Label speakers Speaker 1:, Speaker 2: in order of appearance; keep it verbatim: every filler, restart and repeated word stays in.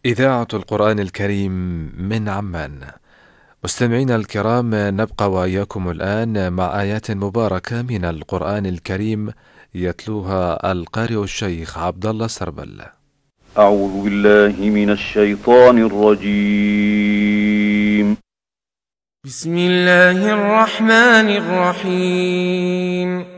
Speaker 1: إذاعة القرآن الكريم من عمان. مستمعينا الكرام، نبقى وإياكم الآن مع آيات مباركة من القرآن الكريم يتلوها القارئ الشيخ عبد الله سربل.
Speaker 2: أعوذ بالله من الشيطان الرجيم.
Speaker 3: بسم الله الرحمن الرحيم.